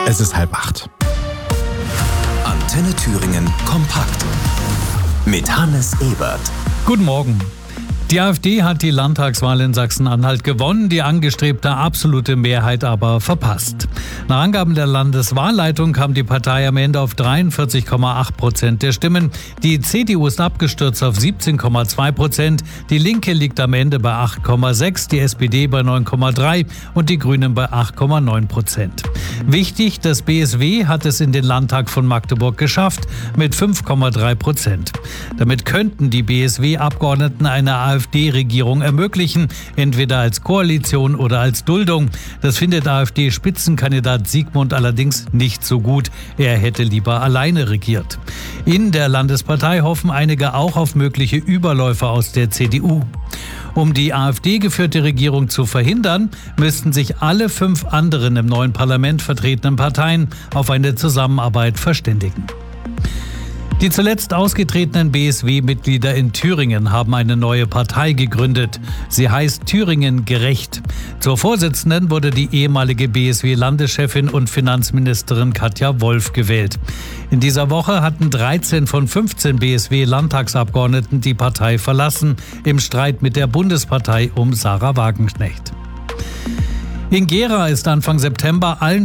Es ist 7:30. Antenne Thüringen kompakt mit Hannes Ebert. Guten Morgen. Die AfD hat die Landtagswahl in Sachsen-Anhalt gewonnen, die angestrebte absolute Mehrheit aber verpasst. Nach Angaben der Landeswahlleitung kam die Partei am Ende auf 43,8% der Stimmen. Die CDU ist abgestürzt auf 17,2%, die Linke liegt am Ende bei 8,6%, die SPD bei 9,3% und die Grünen bei 8,9%. Wichtig, das BSW hat es in den Landtag von Magdeburg geschafft mit 5,3%. Damit könnten die BSW-Abgeordneten eine AfD-Regierung ermöglichen, entweder als Koalition oder als Duldung. Das findet AfD-Spitzenkandidat Sigmund allerdings nicht so gut. Er hätte lieber alleine regiert. In der Landespartei hoffen einige auch auf mögliche Überläufer aus der CDU. Um die AfD-geführte Regierung zu verhindern, müssten sich alle 5 anderen im neuen Parlament vertretenen Parteien auf eine Zusammenarbeit verständigen. Die zuletzt ausgetretenen BSW-Mitglieder in Thüringen haben eine neue Partei gegründet. Sie heißt Thüringen gerecht. Zur Vorsitzenden wurde die ehemalige BSW-Landeschefin und Finanzministerin Katja Wolf gewählt. In dieser Woche hatten 13 von 15 BSW-Landtagsabgeordneten die Partei verlassen, im Streit mit der Bundespartei um Sarah Wagenknecht. In Gera ist Anfang September allen